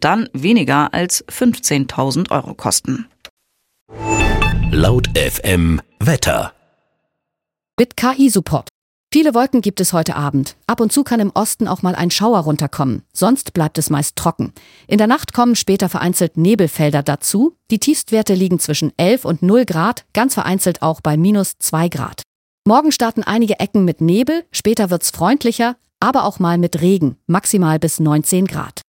wird dann weniger als 15.000 € kosten. Laut FM Wetter. Mit KI-Support. Viele Wolken gibt es heute Abend. Ab und zu kann im Osten auch mal ein Schauer runterkommen. Sonst bleibt es meist trocken. In der Nacht kommen später vereinzelt Nebelfelder dazu. Die Tiefstwerte liegen zwischen 11 und 0 Grad, ganz vereinzelt auch bei -2 Grad. Morgen starten einige Ecken mit Nebel, später wird's freundlicher, aber auch mal mit Regen, maximal bis 19 Grad.